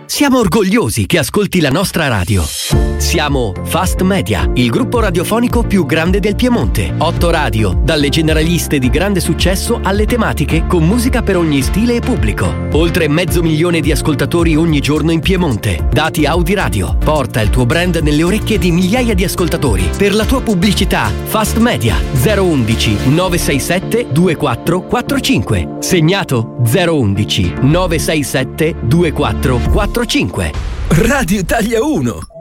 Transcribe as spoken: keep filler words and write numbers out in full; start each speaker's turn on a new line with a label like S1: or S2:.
S1: Siamo orgogliosi che ascolti la nostra radio. Siamo Fast Media, il gruppo radiofonico più grande del Piemonte. Otto radio, dalle generaliste di grande successo alle tematiche con musica per ogni stile e pubblico. Oltre mezzo milione di ascoltatori ogni giorno in Piemonte. Dati Audi Radio. Porta il tuo brand nelle orecchie di migliaia di ascoltatori. Per la tua pubblicità, Fast Media zero undici nove sei sette due quattro quattro cinque. Segnato zero undici nove sei sette due quattro quattro cinque.
S2: Radio Italia uno.